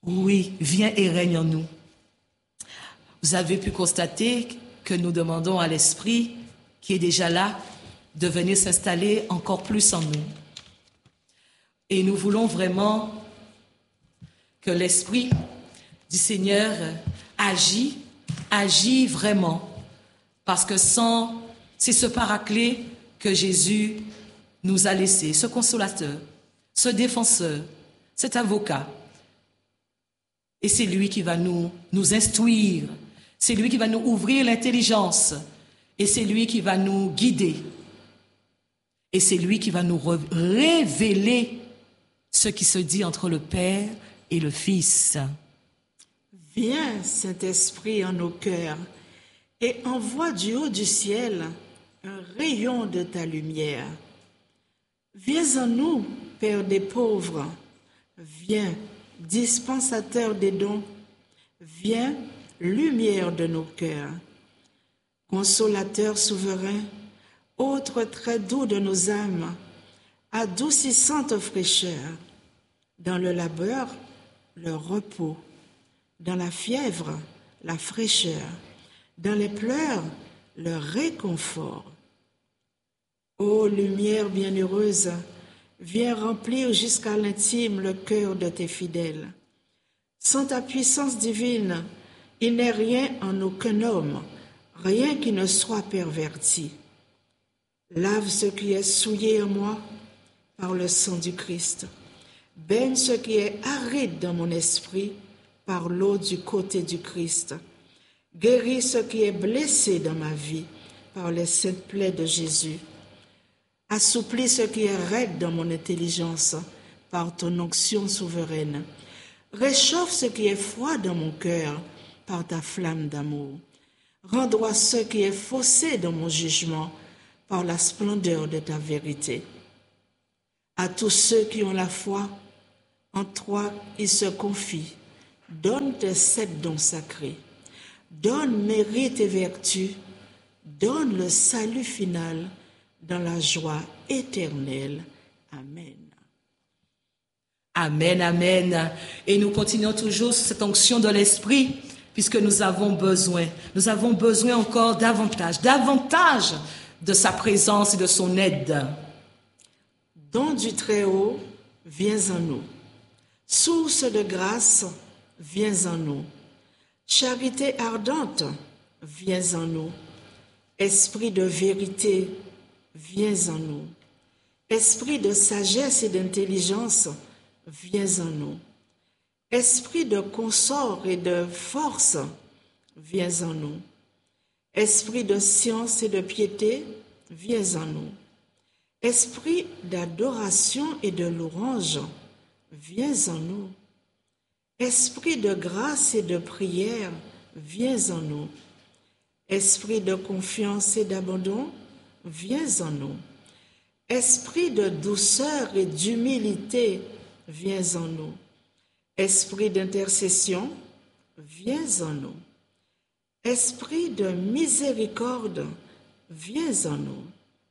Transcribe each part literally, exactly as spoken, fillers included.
Oui, viens et règne en nous. Vous avez pu constater que nous demandons à l'Esprit qui est déjà là de venir s'installer encore plus en nous. Et nous voulons vraiment que l'Esprit du Seigneur agit, agit vraiment. Parce que sans, c'est ce paraclet que Jésus nous a laissé, ce consolateur, ce défenseur, cet avocat. Et c'est lui qui va nous, nous instruire, c'est lui qui va nous ouvrir l'intelligence, et c'est lui qui va nous guider. Et c'est lui qui va nous révéler ce qui se dit entre le Père et le Fils. Viens, Saint-Esprit, en nos cœurs, et envoie du haut du ciel un rayon de ta lumière. Viens en nous, Père des pauvres, viens, dispensateur des dons, viens, lumière de nos cœurs. Consolateur souverain, autre très doux de nos âmes, adoucissante fraîcheur, dans le labeur, le repos, dans la fièvre, la fraîcheur, dans les pleurs, le réconfort. Ô lumière bienheureuse, viens remplir jusqu'à l'intime le cœur de tes fidèles. Sans ta puissance divine, il n'est rien en aucun homme, rien qui ne soit perverti. Lave ce qui est souillé en moi par le sang du Christ. Baigne ce qui est aride dans mon esprit par l'eau du côté du Christ. Guéris ce qui est blessé dans ma vie par les saintes plaies de Jésus. Assouplis ce qui est raide dans mon intelligence par ton onction souveraine. Réchauffe ce qui est froid dans mon cœur par ta flamme d'amour. Rends droit ce qui est faussé dans mon jugement par la splendeur de ta vérité. À tous ceux qui ont la foi, en toi ils se confient. Donne tes sept dons sacrés. Donne mérite et vertu. Donne le salut final dans la joie éternelle. Amen. Amen, amen. Et nous continuons toujours cette onction de l'Esprit, puisque nous avons besoin, nous avons besoin encore davantage, davantage de sa présence et de son aide. Don du Très-Haut, viens en nous. Source de grâce, viens en nous. Charité ardente, viens en nous. Esprit de vérité, viens en nous. Esprit de sagesse et d'intelligence, viens en nous. Esprit de consort et de force, viens en nous. Esprit de science et de piété, viens en nous. Esprit d'adoration et de louange, viens en nous. Esprit de grâce et de prière, viens en nous. Esprit de confiance et d'abandon, viens en nous. Esprit de douceur et d'humilité, viens en nous. Esprit d'intercession, viens en nous. Esprit de miséricorde, viens en nous.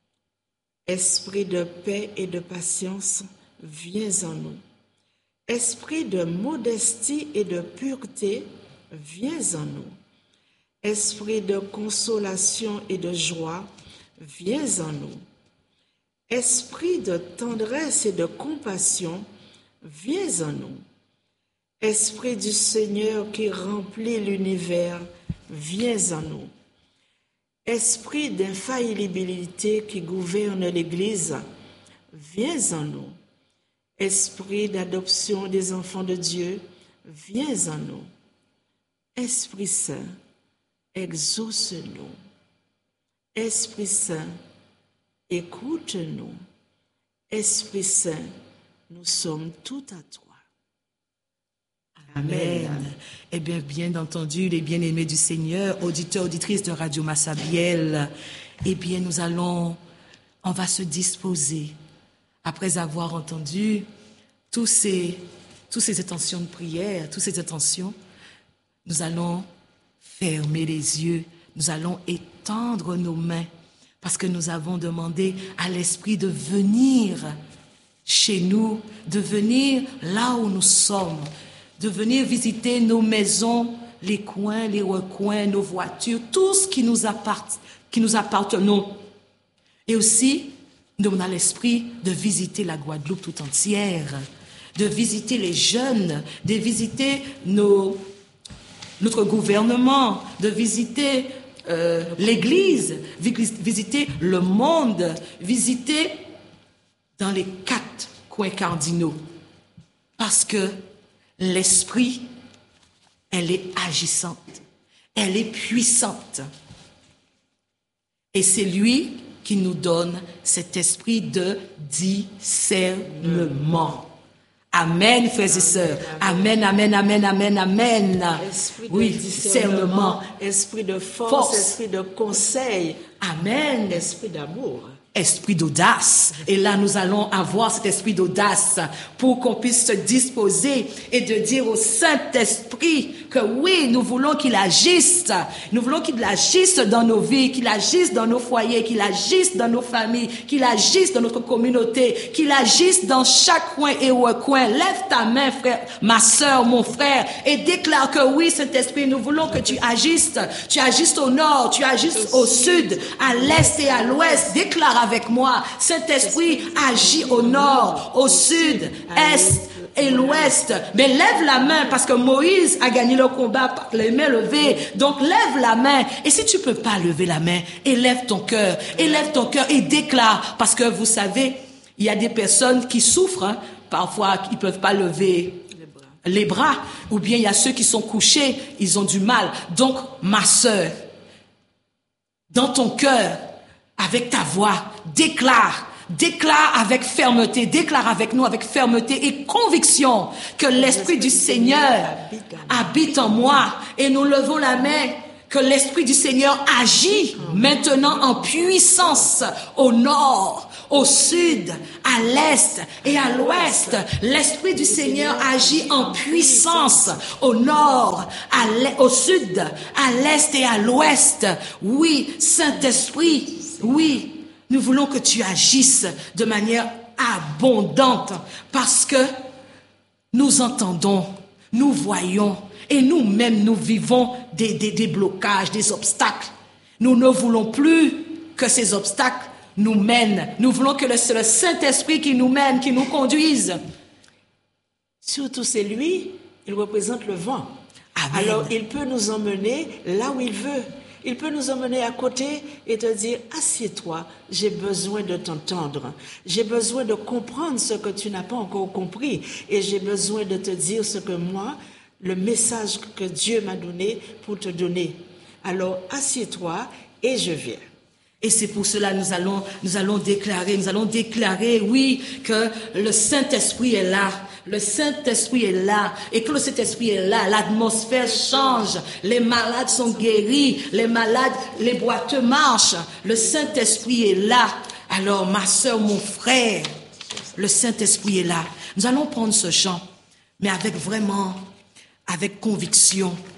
Esprit de paix et de patience, viens en nous. Esprit de modestie et de pureté, viens en nous. Esprit de consolation et de joie, viens en nous. Esprit de tendresse et de compassion, viens en nous. Esprit du Seigneur qui remplit l'univers, viens en nous. Esprit d'infaillibilité qui gouverne l'Église, viens en nous. Esprit d'adoption des enfants de Dieu, viens en nous. Esprit Saint, exauce-nous. Esprit Saint, écoute-nous. Esprit Saint, nous sommes tout à toi. Amen. Amen. Eh bien, bien entendu, les bien-aimés du Seigneur, auditeurs, auditrices de Radio Massabielle, eh bien, nous allons, on va se disposer, après avoir entendu tous ces, toutes ces intentions de prière, toutes ces intentions, nous allons fermer les yeux, nous allons étendre nos mains, parce que nous avons demandé à l'Esprit de venir chez nous, de venir là où nous sommes, de venir visiter nos maisons, les coins, les recoins, nos voitures, tout ce qui nous appartient, qui nous appartenons. Et aussi, nous avons l'esprit de visiter la Guadeloupe tout entière, de visiter les jeunes, de visiter nos, notre gouvernement, de visiter euh, l'Église, visiter le monde, visiter dans les quatre coins cardinaux. Parce que l'esprit, elle est agissante, elle est puissante. Et c'est lui qui nous donne cet esprit de discernement. Amen, frères et sœurs. Amen, amen, amen, amen, amen. Esprit de oui, discernement, esprit de force, force, esprit de conseil. Amen. Esprit d'amour. Esprit d'audace. Et là, nous allons avoir cet esprit d'audace pour qu'on puisse se disposer et de dire au Saint-Esprit que oui, nous voulons qu'il agisse. Nous voulons qu'il agisse dans nos vies, qu'il agisse dans nos foyers, qu'il agisse dans nos familles, qu'il agisse dans notre communauté, qu'il agisse dans chaque coin et recoin. Lève ta main, frère, ma sœur, mon frère, et déclare que oui, Saint-Esprit, nous voulons que tu agisses. Tu agisses au nord, tu agisses au sud, à l'est et à l'ouest. Déclare avec moi, Saint-Esprit agit au nord, au sud, est et l'ouest. Mais lève la main parce que Moïse a gagné le combat par les mains levées. Donc lève la main. Et si tu peux pas lever la main, élève ton cœur, élève ton cœur et déclare. Parce que vous savez, il y a des personnes qui souffrent, hein, parfois ils peuvent pas lever les bras, ou bien il y a ceux qui sont couchés, ils ont du mal. Donc ma sœur, dans ton cœur, avec ta voix, déclare, déclare avec fermeté, déclare avec nous avec fermeté et conviction que l'Esprit du Seigneur habite en moi. Et nous levons la main, que l'Esprit du Seigneur agit maintenant en puissance au nord, au sud, à l'est et à l'ouest. L'Esprit du Seigneur agit en puissance au nord, à l'est, au sud, à l'est et à l'ouest. Oui, Saint-Esprit, oui, nous voulons que tu agisses de manière abondante parce que nous entendons, nous voyons et nous-mêmes nous vivons des, des, des blocages, des obstacles. Nous ne voulons plus que ces obstacles nous mènent. Nous voulons que c'est le Saint-Esprit qui nous mène, qui nous conduise. Surtout c'est lui, il représente le vent. Amen. Alors il peut nous emmener là où il veut. Il peut nous emmener à côté et te dire, assieds-toi, j'ai besoin de t'entendre. J'ai besoin de comprendre ce que tu n'as pas encore compris. Et j'ai besoin de te dire ce que moi, le message que Dieu m'a donné pour te donner. Alors, assieds-toi et je viens. Et c'est pour cela nous allons, nous allons déclarer, nous allons déclarer, oui, que le Saint-Esprit est là. Le Saint-Esprit est là. Et que le Saint-Esprit est là, l'atmosphère change. Les malades sont guéris. Les malades, les boiteux marchent. Le Saint-Esprit est là. Alors, ma sœur, mon frère, le Saint-Esprit est là. Nous allons prendre ce chant, mais avec vraiment, avec conviction.